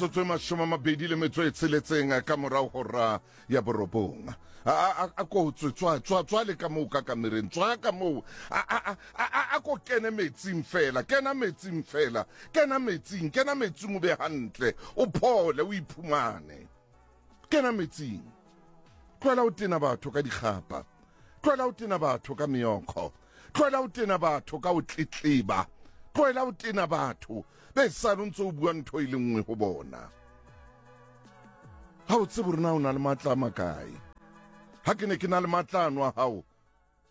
metsotso e 26 ka morao hora ya borobong a ko tswa le ka moo ka kamereng tswa ka moo a ko kene metsing fela kena metsing o be hantle o phole o iphumane kena metsing tloela o tena batho ka dikgapa tloela o tena batho ka meokgo tloela o tena batho ka o tletleba tloela o tena batho be sa ntse o bua ntho e le nngwe go bona ha o tsebe rena o na le matla a makae ha ke ne ke na le matlano a hao